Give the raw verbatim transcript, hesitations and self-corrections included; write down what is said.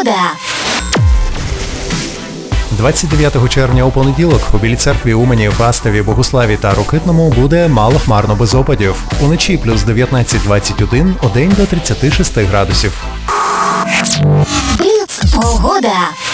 Погода. двадцять дев'ятого червня у понеділок у Білій Церкві, Умані, Фастові, Богуславі та Рокитному буде малохмарно без опадів. Уночі плюс дев'ятнадцять двадцять один, удень до тридцять шість градусів. Бліц. Погода.